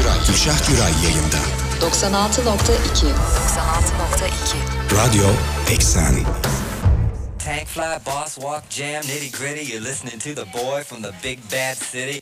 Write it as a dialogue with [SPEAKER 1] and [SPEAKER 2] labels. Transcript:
[SPEAKER 1] Gülşah Güray yayında.
[SPEAKER 2] 96.2
[SPEAKER 1] Radyo Eksen.
[SPEAKER 3] Tank fly, boss walk, jam, nitty gritty. You're listening to the boy from the big bad city.